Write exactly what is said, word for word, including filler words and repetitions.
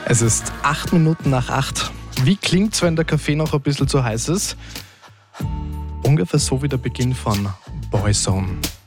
Es ist acht Minuten nach acht. Wie klingt's, wenn der Kaffee noch ein bisschen zu heiß ist? Ungefähr so wie der Beginn von Boyzone.